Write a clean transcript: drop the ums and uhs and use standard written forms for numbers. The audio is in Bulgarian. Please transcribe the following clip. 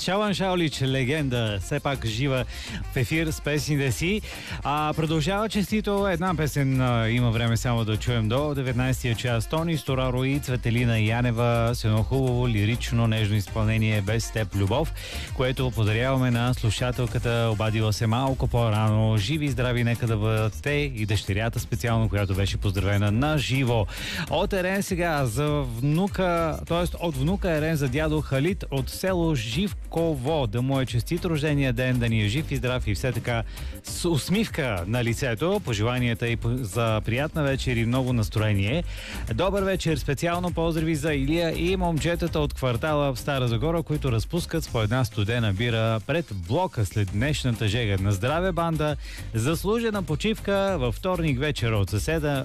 Шалан Шаулич, легенда, все пак жива в ефир с песните си. Продължава честито една песен, има време само да чуем до 19-я час. Тони Стораро и Цветелина Янева с едно хубаво, лирично, нежно изпълнение "Без теб любов", което подаряваме на слушателката, обадила се малко по-рано. Живи и здрави нека да бъдат те и дъщерята специално, която беше поздравена на живо. От Ерен сега за внука, т.е. от внука Ерен за дядо Халит от село Живково. Да му е честит рождения ден, да ни е жив и здрав и все така с усмивка на лицето. Пожеланията и за приятна вечер и много настроение. Добър вечер, специално поздрави за Илия и момчетата от квартала в Стара Загора, които разпускат по една студена бира пред блока след днешната жега. На здраве, банда! Заслужена почивка във вторник вечер от съседа